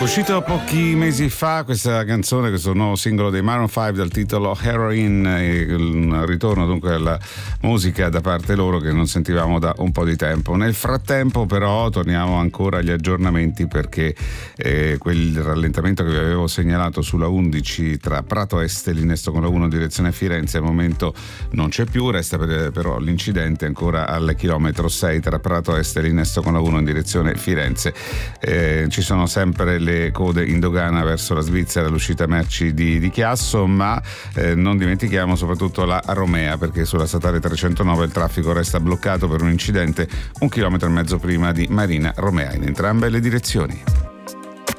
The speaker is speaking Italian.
Uscito pochi mesi fa questa canzone, questo nuovo singolo dei Maroon 5 dal titolo Heroin, un ritorno dunque alla musica da parte loro che non sentivamo da un po' di tempo. Nel frattempo però torniamo ancora agli aggiornamenti, perché quel rallentamento che vi avevo segnalato sulla 11 tra Prato Est e Linesto con la 1 in direzione Firenze al momento non c'è più, resta però l'incidente ancora al chilometro 6 tra Prato Est e Linesto con la 1 in direzione Firenze. Ci sono sempre le code in dogana verso la Svizzera, l'uscita merci di Chiasso, ma non dimentichiamo soprattutto la Romea, perché sulla statale 309 il traffico resta bloccato per un incidente 1,5 chilometri prima di Marina Romea in entrambe le direzioni.